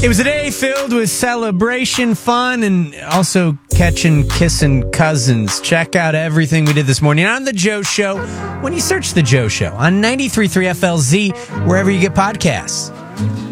It was a day filled with celebration, fun, and also catching, kissing cousins. Check out everything we did this morning on The Joe Show when you search The Joe Show on 93.3 FLZ, wherever you get podcasts.